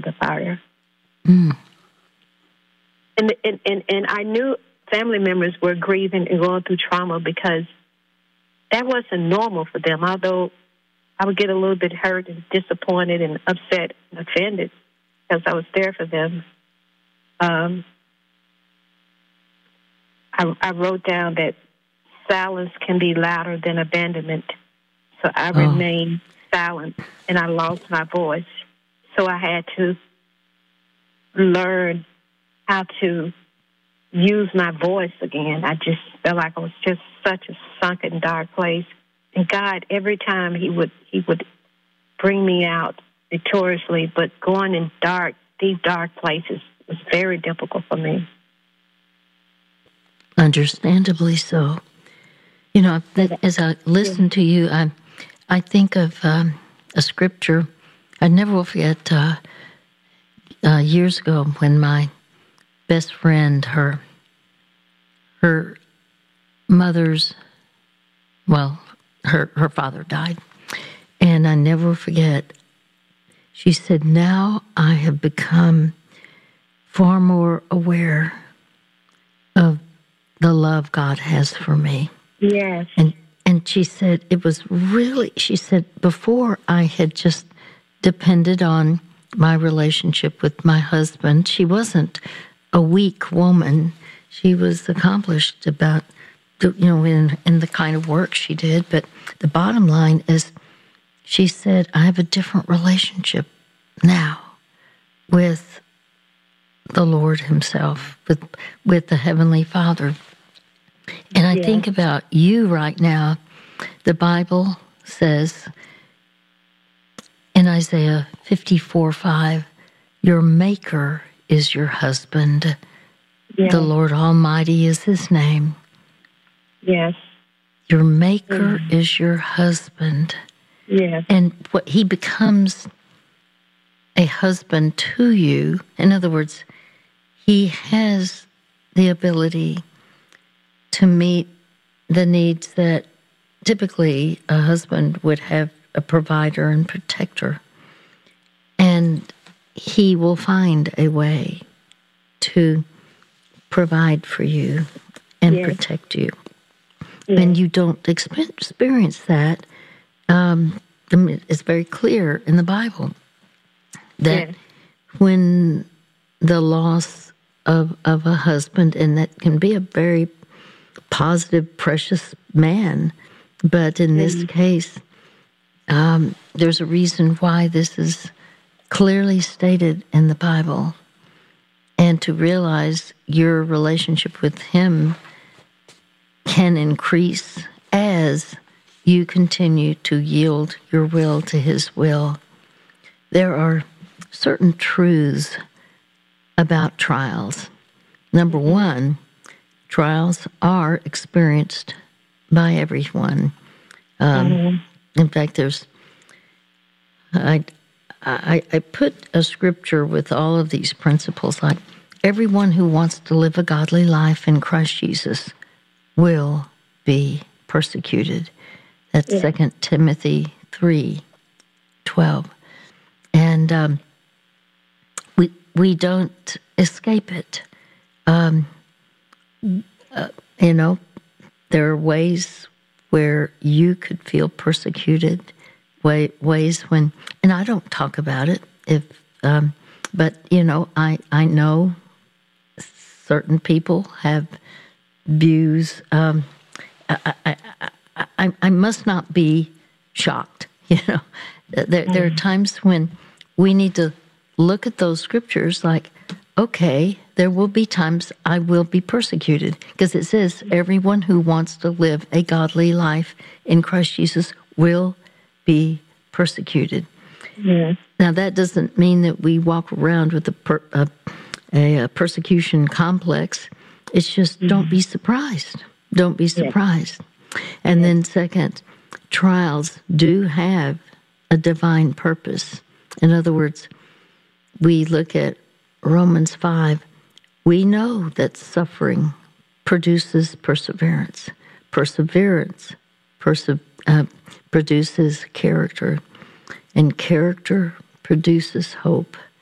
the fire. Mm. And I knew family members were grieving and going through trauma because that wasn't normal for them. Although I would get a little bit hurt and disappointed and upset and offended because I was there for them. I wrote down that silence can be louder than abandonment. So I remained silent, and I lost my voice. So I had to learn how to use my voice again. I just felt like I was just such a sunken, dark place. And God, every time He would bring me out victoriously, but going in deep, dark places was very difficult for me. Understandably so. You know, as I listen to you, I think of a scripture. I never will forget years ago when my best friend, her mother's, her father died. And I never will forget, she said, now I have become far more aware of the love God has for me. Yes. And she said, it was really, she said, before I had just depended on my relationship with my husband. She wasn't a weak woman. She was accomplished about, in the kind of work she did. But the bottom line is, she said, I have a different relationship now with the Lord Himself, with the Heavenly Father. And I think about you right now. The Bible says in Isaiah 54:5, your Maker is your husband. Yes. The Lord Almighty is His name. Yes. Your Maker is your husband. Yes. And what He becomes a husband to you. In other words, He has the ability to meet the needs that typically a husband would have, a provider and protector. And He will find a way to provide for you and protect you. And you don't experience that. It's very clear in the Bible that when the loss of a husband, and that can be a very positive, precious man, but in this case, there's a reason why this is clearly stated in the Bible. And to realize your relationship with Him can increase as you continue to yield your will to His will. There are certain truths about trials. Number one, trials are experienced by everyone. In fact, I put a scripture with all of these principles, like everyone who wants to live a godly life in Christ Jesus will be persecuted. That's 2 Timothy 3:12. And we don't escape it. There are ways where you could feel persecuted, ways when, and I don't talk about it, but I know certain people have views. I must not be shocked. There are times when we need to look at those scriptures like, okay, there will be times I will be persecuted, because it says everyone who wants to live a godly life in Christ Jesus will be persecuted. Yes. Now, that doesn't mean that we walk around with a persecution complex. It's just don't be surprised. Don't be surprised. And then second, trials do have a divine purpose. In other words, we look at Romans 5. We know that suffering produces perseverance. Perseverance produces character. And character produces hope.